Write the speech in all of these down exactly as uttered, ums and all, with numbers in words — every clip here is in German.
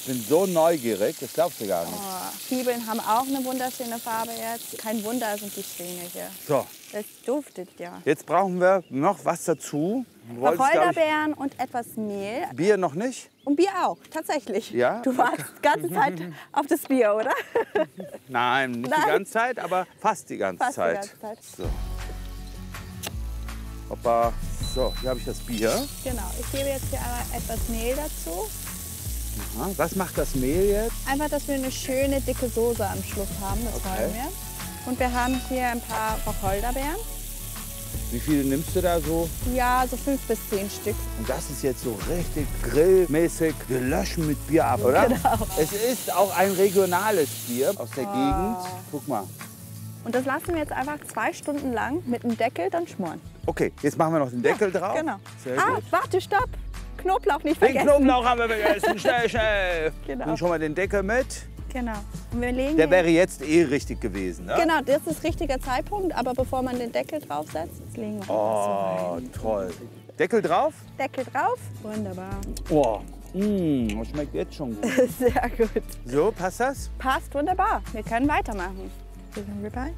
bin so neugierig, das glaubst du gar nicht. Oh, Zwiebeln haben auch eine wunderschöne Farbe jetzt. Kein Wunder sind die Strähne hier. So, Das duftet ja. jetzt brauchen wir noch was dazu. Du wolltest, glaub ich, Wacholderbeeren und etwas Mehl. Bier noch nicht? Und Bier auch, tatsächlich. Ja? Du wartest die ganze Zeit auf das Bier, oder? Nein, nicht Nein. die ganze Zeit, aber fast die ganze Fast die Zeit. ganze Zeit. So. Hoppa. So, hier habe ich das Bier. Genau, ich gebe jetzt hier einmal etwas Mehl dazu. Aha. Was macht das Mehl jetzt? Einfach, dass wir eine schöne, dicke Soße am Schluss haben, das Okay. wollen wir. Und wir haben hier ein paar Wacholderbeeren. Wie viele nimmst du da so? Ja, so fünf bis zehn Stück. Und das ist jetzt so richtig grillmäßig. Wir löschen mit Bier ab, oder? Genau. Es ist auch ein regionales Bier aus der Gegend. Guck mal. Und das lassen wir jetzt einfach zwei Stunden lang mit dem Deckel dann schmoren. Okay, jetzt machen wir noch den Deckel drauf. Genau. Sehr Ah, gut. warte, stopp. Knoblauch nicht Den vergessen. Knoblauch haben wir vergessen. Schnell, schnell. Genau. Nimm schon mal den Deckel mit. Genau. Und wir legen Der hier- wäre jetzt eh richtig gewesen, ne? Genau, das ist richtiger Zeitpunkt. Aber bevor man den Deckel draufsetzt, jetzt legen wir Oh, toll. Deckel drauf? Deckel drauf. Wunderbar. Oh, mm, das schmeckt jetzt schon gut. Sehr gut. So, passt das? Passt wunderbar. Wir können weitermachen. Bisschen Ribeye.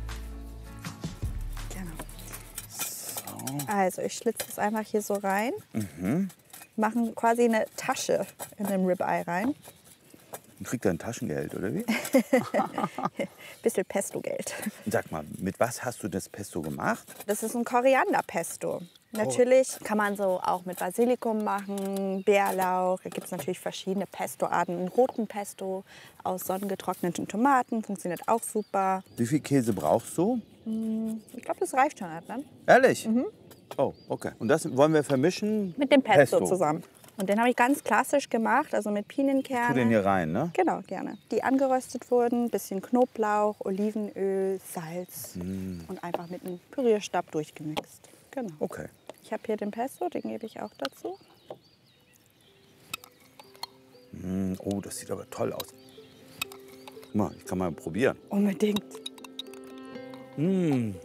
Genau. Also ich schlitze das einfach hier so rein. Mhm. Machen quasi eine Tasche in den Ribeye rein. Und kriegt er ein Taschengeld, oder wie? Bisschen Pesto-Geld. Sag mal, mit was hast du das Pesto gemacht? Das ist ein Korianderpesto. Natürlich kann man so auch mit Basilikum machen, Bärlauch. Da gibt es natürlich verschiedene Pestoarten. Einen roten Pesto aus sonnengetrockneten Tomaten funktioniert auch super. Wie viel Käse brauchst du? Ich glaube, das reicht schon, Adnan. Ehrlich? Mhm. Oh, okay. Und das wollen wir vermischen? Mit dem Pesto, Pesto. zusammen. Und den habe ich ganz klassisch gemacht, also mit Pinienkernen. Tu den hier rein, ne? Genau, gerne. Die angeröstet wurden, bisschen Knoblauch, Olivenöl, Salz und einfach mit einem Pürierstab durchgemixt. Genau. Okay. Ich habe hier den Pesto, den gebe ich auch dazu. Mm, oh, das sieht aber toll aus. Guck mal, ich kann mal probieren. Unbedingt. Mm.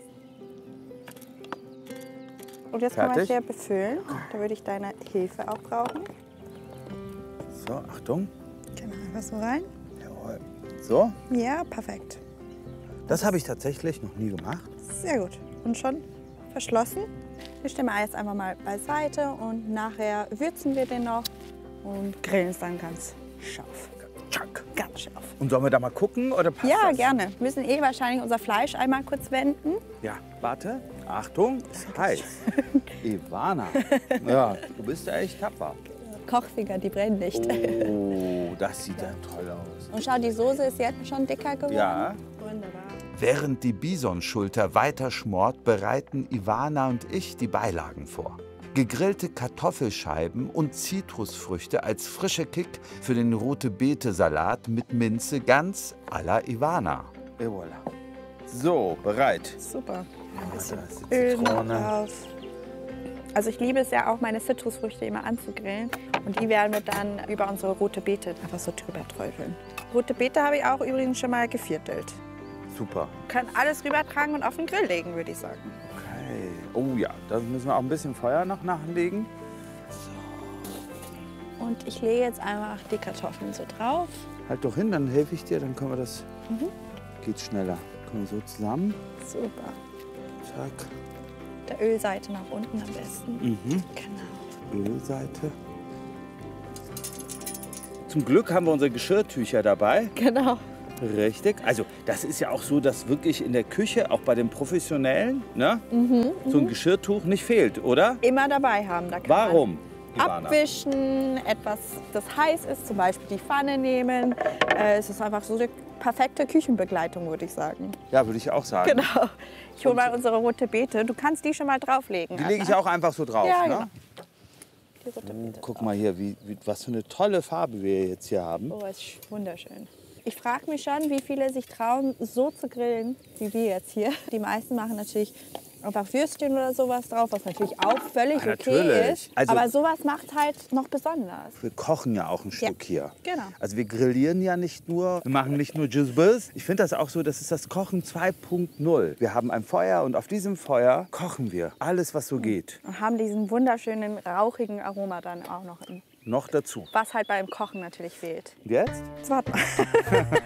Und jetzt kann man Fertig? hier befüllen. Da würde ich deine Hilfe auch brauchen. So, Achtung. Genau, einfach so rein. Jawohl. So, Ja, perfekt. das habe ich tatsächlich noch nie gemacht. Sehr gut. Und schon verschlossen. Wir stellen wir jetzt einfach mal beiseite und nachher würzen wir den noch und grillen es dann ganz scharf. Tschack. Ganz scharf. Und sollen wir da mal gucken oder passt Ja, das? gerne. Wir müssen eh wahrscheinlich unser Fleisch einmal kurz wenden. Ja, warte. Achtung, ist heiß. Ivana. Ja, du bist ja echt tapfer. Kochfinger, die brennen nicht. Oh, das sieht ja toll aus. Und schau, die Soße ist jetzt schon dicker geworden. Ja. Wunderbar. Während die Bisonschulter weiter schmort, bereiten Ivana und ich die Beilagen vor. Gegrillte Kartoffelscheiben und Zitrusfrüchte als frischer Kick für den Rote-Beete-Salat mit Minze ganz à la Ivana. Et voilà. So, bereit. Super. Ein bisschen Da ist die Öl noch Zitrone. drauf. Also ich liebe es ja auch, meine Zitrusfrüchte immer anzugrillen. Und die werden wir dann über unsere rote Beete einfach so drüber träufeln. Rote Beete habe ich auch übrigens schon mal geviertelt. Super. Können alles rübertragen und auf den Grill legen, würde ich sagen. Okay. Oh ja, da müssen wir auch ein bisschen Feuer noch nachlegen. Und ich lege jetzt einfach die Kartoffeln so drauf. Halt doch hin, dann helfe ich dir, dann können wir das. Mhm. Geht schneller. Kommen wir so zusammen. Super. Zack. Der Ölseite nach unten am besten. Mhm. Genau. Ölseite. Zum Glück haben wir unsere Geschirrtücher dabei. Genau. Richtig. Also das ist ja auch so, dass wirklich in der Küche, auch bei den Professionellen, ne, Mhm. so ein Geschirrtuch nicht fehlt, oder? Immer dabei haben. Da kann Warum? man Ivana? abwischen, etwas, das heiß ist, zum Beispiel die Pfanne nehmen. Äh, es ist einfach so eine perfekte Küchenbegleitung, würde ich sagen. Ja, würde ich auch sagen. Genau. Ich hole mal unsere rote Beete. Du kannst die schon mal drauflegen. Die lege ich Adnan. auch einfach so drauf. Ja, ne? genau. Die rote Beete Guck drauf. mal hier, wie, wie, was für eine tolle Farbe wir jetzt hier haben. Oh, ist wunderschön. Ich frage mich schon, wie viele sich trauen, so zu grillen, wie wir jetzt hier. Die meisten machen natürlich einfach Würstchen oder sowas drauf, was natürlich auch völlig Ja, okay natürlich. ist. Also- Aber sowas macht halt noch besonders. Wir kochen ja auch ein Stück hier. genau. Also wir grillieren ja nicht nur, wir machen nicht nur Gisbis. Ich finde das auch so, das ist das Kochen zwei Punkt null. Wir haben ein Feuer und auf diesem Feuer kochen wir alles, was so geht. Und haben diesen wunderschönen, rauchigen Aroma dann auch noch im noch dazu. Was halt beim Kochen natürlich fehlt. Jetzt? Jetzt warten wir.